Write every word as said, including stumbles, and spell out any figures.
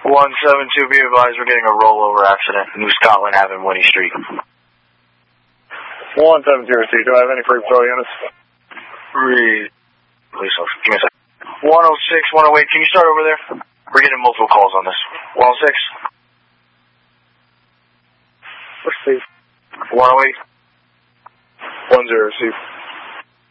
one seven two, be advised we're getting a rollover accident. New Scotland Avenue, Winnie Street. one seven zero, do I have any free patrol units? Three. Police officer, give me a second. one oh six, one oh eight, can you start over there? We're getting multiple calls on this. one oh six. Let's see. one oh eight. one zero, see.